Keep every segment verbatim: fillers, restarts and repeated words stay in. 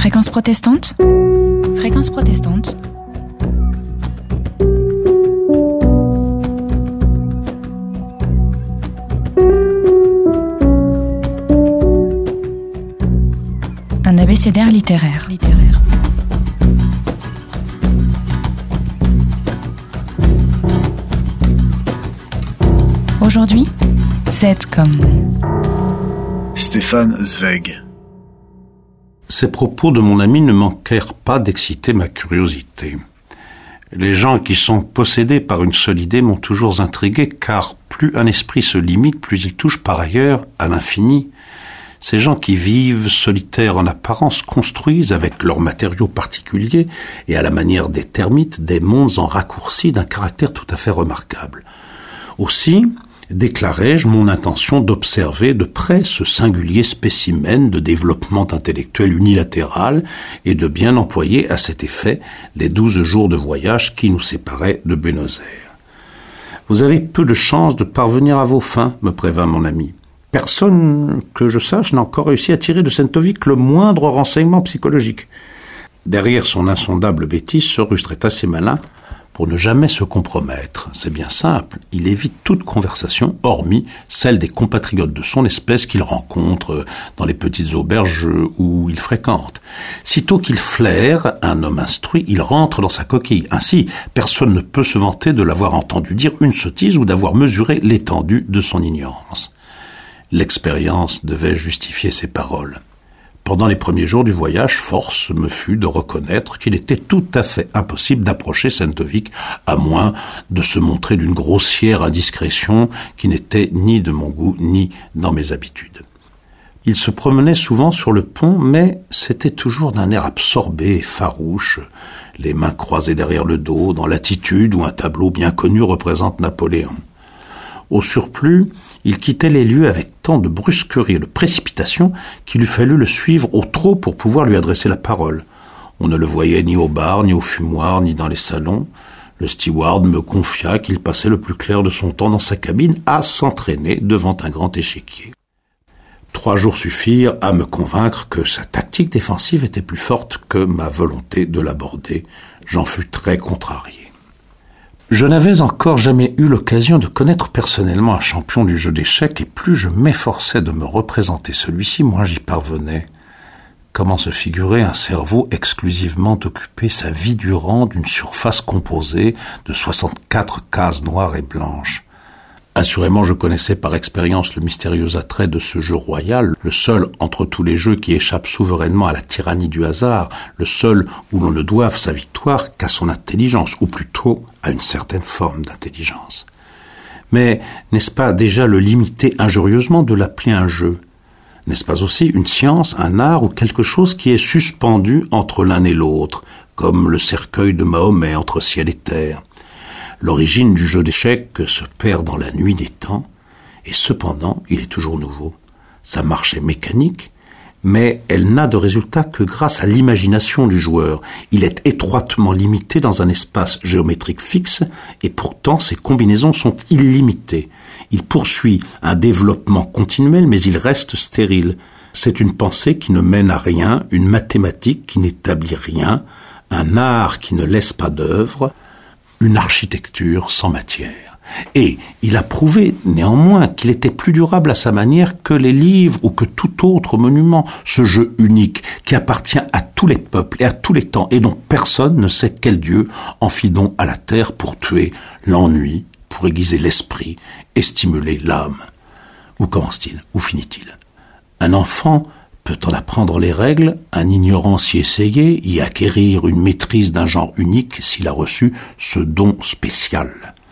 Fréquence protestante. Fréquence protestante. Un abécédaire littéraire. littéraire. Aujourd'hui, Z comme Stefan Zweig. Ces propos de mon ami ne manquèrent pas d'exciter ma curiosité. Les gens qui sont possédés par une seule idée m'ont toujours intrigué, car plus un esprit se limite, plus il touche par ailleurs à l'infini. Ces gens qui vivent solitaires en apparence construisent avec leurs matériaux particuliers et à la manière des termites des mondes en raccourci d'un caractère tout à fait remarquable. Aussi, déclarai-je mon intention d'observer de près ce singulier spécimen de développement intellectuel unilatéral et de bien employer à cet effet les douze jours de voyage qui nous séparaient de Buenos Aires. « Vous avez peu de chances de parvenir à vos fins, me prévint mon ami. Personne que je sache n'a encore réussi à tirer de Sentovic le moindre renseignement psychologique. » Derrière son insondable bêtise se rustrait assez malin pour ne jamais se compromettre. C'est bien simple, il évite toute conversation, hormis celle des compatriotes de son espèce qu'il rencontre dans les petites auberges où il fréquente. Sitôt qu'il flaire un homme instruit, il rentre dans sa coquille. Ainsi, personne ne peut se vanter de l'avoir entendu dire une sottise ou d'avoir mesuré l'étendue de son ignorance. L'expérience devait justifier ses paroles. Pendant les premiers jours du voyage, force me fut de reconnaître qu'il était tout à fait impossible d'approcher Sentovic, à moins de se montrer d'une grossière indiscrétion qui n'était ni de mon goût ni dans mes habitudes. Il se promenait souvent sur le pont, mais c'était toujours d'un air absorbé et farouche, les mains croisées derrière le dos, dans l'attitude où un tableau bien connu représente Napoléon. Au surplus, il quittait les lieux avec tant de brusquerie et de précipitation qu'il eût fallu le suivre au trot pour pouvoir lui adresser la parole. On ne le voyait ni au bar, ni au fumoir, ni dans les salons. Le steward me confia qu'il passait le plus clair de son temps dans sa cabine à s'entraîner devant un grand échiquier. Trois jours suffirent à me convaincre que sa tactique défensive était plus forte que ma volonté de l'aborder. J'en fus très contrarié. Je n'avais encore jamais eu l'occasion de connaître personnellement un champion du jeu d'échecs, et plus je m'efforçais de me représenter celui-ci, moins j'y parvenais. Comment se figurer un cerveau exclusivement occupé sa vie durant d'une surface composée de soixante-quatre cases noires et blanches? Assurément, je connaissais par expérience le mystérieux attrait de ce jeu royal, le seul entre tous les jeux qui échappe souverainement à la tyrannie du hasard, le seul où l'on ne doive sa victoire qu'à son intelligence, ou plutôt à une certaine forme d'intelligence. Mais n'est-ce pas déjà le limiter injurieusement de l'appeler un jeu? N'est-ce pas aussi une science, un art ou quelque chose qui est suspendu entre l'un et l'autre, comme le cercueil de Mahomet entre ciel et terre? L'origine du jeu d'échecs se perd dans la nuit des temps, et cependant, il est toujours nouveau. Sa marche est mécanique, mais elle n'a de résultat que grâce à l'imagination du joueur. Il est étroitement limité dans un espace géométrique fixe, et pourtant ses combinaisons sont illimitées. Il poursuit un développement continuel, mais il reste stérile. C'est une pensée qui ne mène à rien, une mathématique qui n'établit rien, un art qui ne laisse pas d'œuvre, une architecture sans matière. Et il a prouvé néanmoins qu'il était plus durable à sa manière que les livres ou que tout autre monument, ce jeu unique qui appartient à tous les peuples et à tous les temps et dont personne ne sait quel Dieu en fit don à la terre pour tuer l'ennui, pour aiguiser l'esprit et stimuler l'âme. Où commence-t-il? Où finit-il? Un enfant peut en apprendre les règles, un ignorant s'y essayer, y acquérir une maîtrise d'un genre unique s'il a reçu ce don spécial.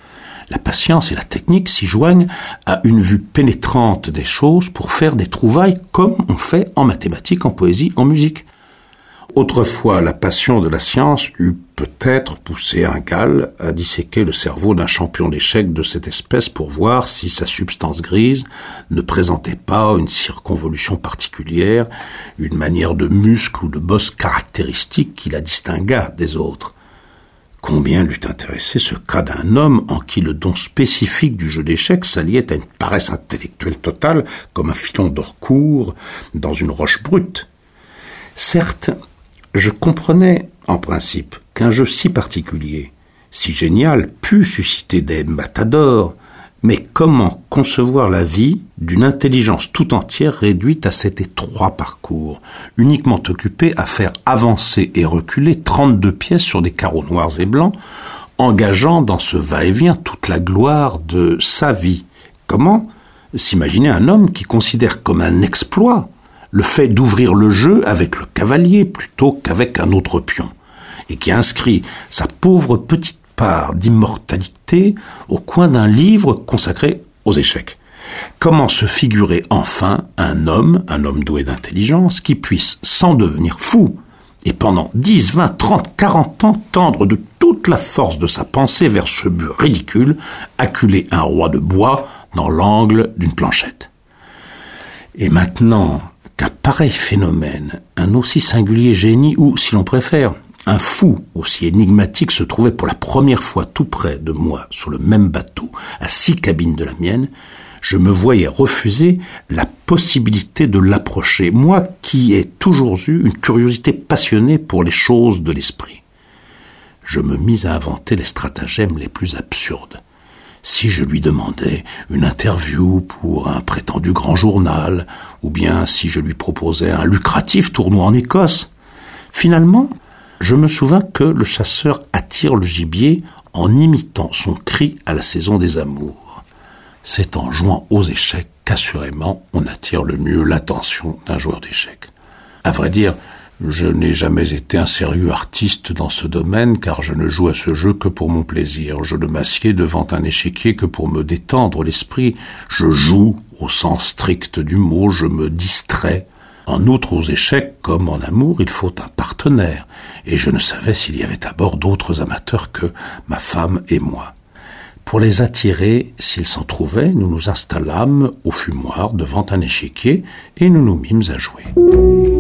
La patience et la technique s'y joignent à une vue pénétrante des choses pour faire des trouvailles comme on fait en mathématiques, en poésie, en musique. Autrefois, la passion de la science eût peut-être poussé un Gall à disséquer le cerveau d'un champion d'échecs de cette espèce pour voir si sa substance grise ne présentait pas une circonvolution particulière, une manière de muscle ou de bosse caractéristique qui la distingua des autres. Combien l'eût intéressé ce cas d'un homme en qui le don spécifique du jeu d'échecs s'alliait à une paresse intellectuelle totale comme un filon d'or court dans une roche brute. Certes, Je comprenais, en principe, qu'un jeu si particulier, si génial, pût susciter des matadors, mais comment concevoir la vie d'une intelligence tout entière réduite à cet étroit parcours, uniquement occupée à faire avancer et reculer trente-deux pièces sur des carreaux noirs et blancs, engageant dans ce va-et-vient toute la gloire de sa vie? Comment s'imaginer un homme qui considère comme un exploit le fait d'ouvrir le jeu avec le cavalier plutôt qu'avec un autre pion, et qui inscrit sa pauvre petite part d'immortalité au coin d'un livre consacré aux échecs? Comment se figurer enfin un homme, un homme doué d'intelligence, qui puisse, sans devenir fou, et pendant dix, vingt, trente, quarante ans, tendre de toute la force de sa pensée vers ce but ridicule, acculer un roi de bois dans l'angle d'une planchette? Et maintenant qu'un pareil phénomène, un aussi singulier génie, ou, si l'on préfère, un fou aussi énigmatique se trouvait pour la première fois tout près de moi, sur le même bateau, à six cabines de la mienne, je me voyais refuser la possibilité de l'approcher, moi qui ai toujours eu une curiosité passionnée pour les choses de l'esprit. Je me mis à inventer les stratagèmes les plus absurdes. Si je lui demandais une interview pour un prétendu grand journal, ou bien si je lui proposais un lucratif tournoi en Écosse, finalement, je me souvins que le chasseur attire le gibier en imitant son cri à la saison des amours. C'est en jouant aux échecs qu'assurément on attire le mieux l'attention d'un joueur d'échecs. À vrai dire, je n'ai jamais été un sérieux artiste dans ce domaine, car je ne joue à ce jeu que pour mon plaisir. Je ne m'assieds devant un échiquier que pour me détendre l'esprit. Je joue au sens strict du mot, je me distrais. En outre, aux échecs, comme en amour, il faut un partenaire, et je ne savais s'il y avait à bord d'autres amateurs que ma femme et moi. Pour les attirer, s'ils s'en trouvaient, nous nous installâmes au fumoir devant un échiquier, et nous nous mîmes à jouer.